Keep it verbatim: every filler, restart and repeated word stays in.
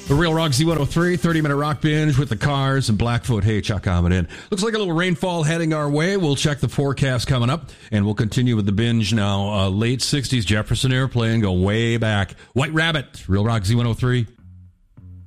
The Real Rock Z one oh three, thirty-minute rock binge with the Cars and Blackfoot. Hey, Chuck coming in. Looks like a little rainfall heading our way. We'll check the forecast coming up, and we'll continue with the binge now. Uh, late sixties Jefferson Airplane, go way back. White Rabbit, Real Rock Z one oh three.